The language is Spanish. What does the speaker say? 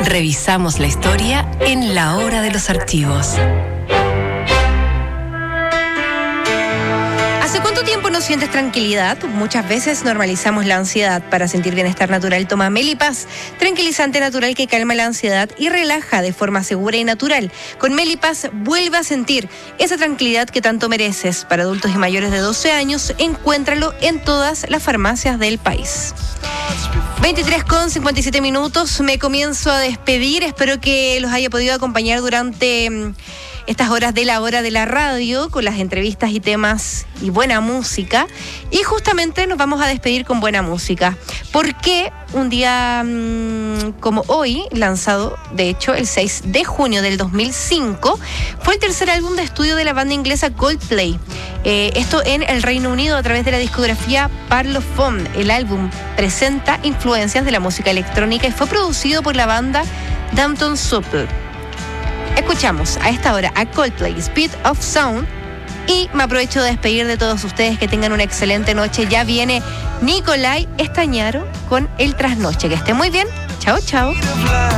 Revisamos la historia en la hora de los archivos. ¿Hace cuánto tiempo no sientes tranquilidad? Muchas veces normalizamos la ansiedad. Para sentir bienestar natural, toma Melipaz, tranquilizante natural que calma la ansiedad y relaja de forma segura y natural. Con Melipaz vuelve a sentir esa tranquilidad que tanto mereces. Para adultos y mayores de 12 años, encuéntralo en todas las farmacias del país. 23:57, me comienzo a despedir. Espero que los haya podido acompañar durante estas horas de la hora de la radio, con las entrevistas y temas y buena música. Y justamente nos vamos a despedir con buena música. Porque un día como hoy, lanzado de hecho el 6 de junio del 2005, fue el tercer álbum de estudio de la banda inglesa Coldplay. Esto en el Reino Unido a través de la discografía Parlophone. El álbum presenta influencias de la música electrónica y fue producido por la banda Dampton Supple. Escuchamos a esta hora a Coldplay, Speed of Sound, y me aprovecho de despedir de todos ustedes. Que tengan una excelente noche. Ya viene Nicolai Estañaro con El Trasnoche. Que esté muy bien. Chao, chao.